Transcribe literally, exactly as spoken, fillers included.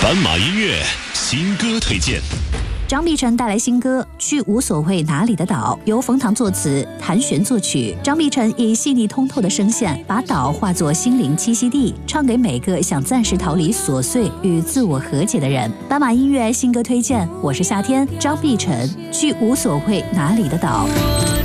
斑马音乐新歌推荐。 张碧晨带来新歌《去无所谓哪里的岛》，由冯唐作词，谭旋作曲。张碧晨以细腻通透的声线，把岛化作心灵栖息地，唱给每个想暂时逃离琐碎与自我和解的人。斑马音乐新歌推荐，我是夏天，张碧晨《去无所谓哪里的岛》。